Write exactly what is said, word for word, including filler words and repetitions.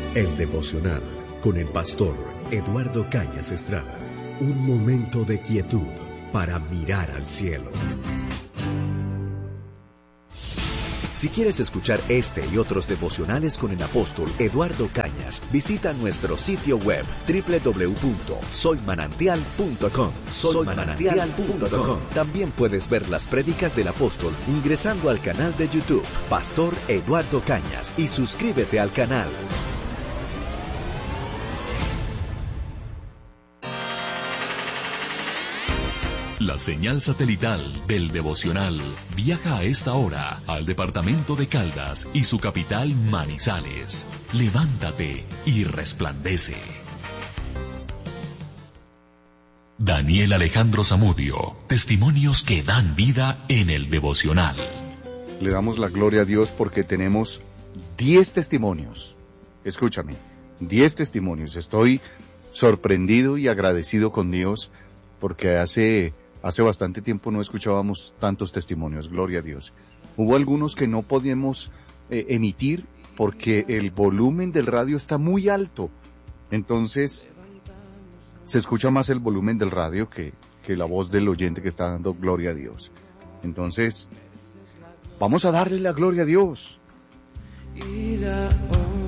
El devocional con el pastor Eduardo Cañas Estrada. Un momento de quietud para mirar al cielo. Si quieres escuchar este y otros devocionales con el apóstol Eduardo Cañas, visita nuestro sitio web doble u doble u doble u punto soy manantial punto com. soy manantial punto com. También puedes ver las prédicas del apóstol ingresando al canal de YouTube Pastor Eduardo Cañas y suscríbete al canal. La señal satelital del devocional viaja a esta hora al departamento de Caldas y su capital Manizales. Levántate y resplandece. Daniel Alejandro Zamudio, testimonios que dan vida en el devocional. Le damos la gloria a Dios porque tenemos diez testimonios. Escúchame, diez testimonios. Estoy sorprendido y agradecido con Dios porque hace... Hace bastante tiempo no escuchábamos tantos testimonios, gloria a Dios. Hubo algunos que no podíamos eh, emitir porque el volumen del radio está muy alto. Entonces, se escucha más el volumen del radio que, que la voz del oyente que está dando gloria a Dios. Entonces, vamos a darle la gloria a Dios. Y la